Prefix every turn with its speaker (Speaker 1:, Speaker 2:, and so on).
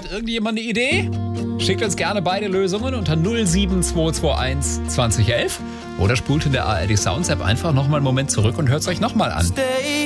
Speaker 1: Hat irgendjemand eine Idee? Schickt uns gerne beide Lösungen unter 07221 2011 oder spult in der ARD Sounds App einfach nochmal einen Moment zurück und hört es euch nochmal an.